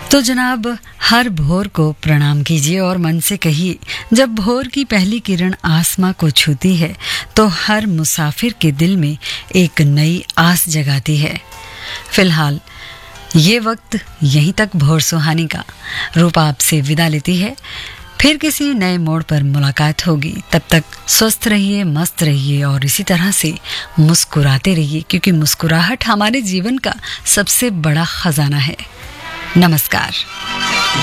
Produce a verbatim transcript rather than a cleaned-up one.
तो जनाब, हर भोर को प्रणाम कीजिए और मन से कहिए, जब भोर की पहली किरण आसमां को छूती है तो हर मुसाफिर के दिल में एक नई आस जगाती है। फिलहाल ये वक्त यहीं तक भोर सुहानी का रूप आपसे विदा लेती है। फिर किसी नए मोड़ पर मुलाकात होगी। तब तक स्वस्थ रहिए, मस्त रहिए और इसी तरह से मुस्कुराते रहिए, क्योंकि मुस्कुराहट हमारे जीवन का सबसे बड़ा खजाना है। नमस्कार।